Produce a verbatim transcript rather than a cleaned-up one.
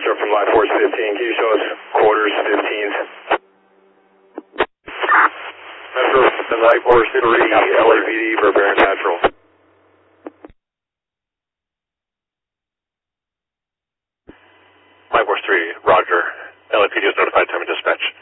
Metro from Life Force fifteen. Can you show us quarters, fifteens? Metro from Life Force three, L A P D for Baron Natural. Life Force three, Roger. L A P D is notified, time of dispatch.